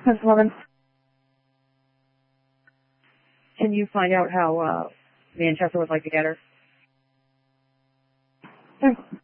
That's 11. Can you find out how Manchester would like to get her? Thanks.